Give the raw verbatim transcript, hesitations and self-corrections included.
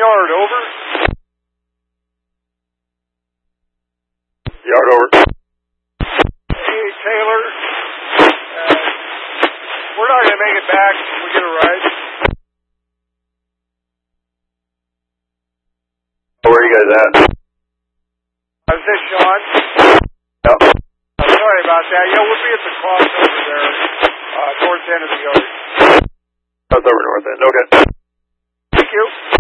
Yard, over. Yard, over. Hey, Taylor. Uh, we're not going to make it back if we get a ride. Where are you guys at? Uh, is this Sean? Yep. Uh, sorry about that. Yeah, we'll be at the crossover there, uh, north end of the yard. That's over north end. Okay. Thank you.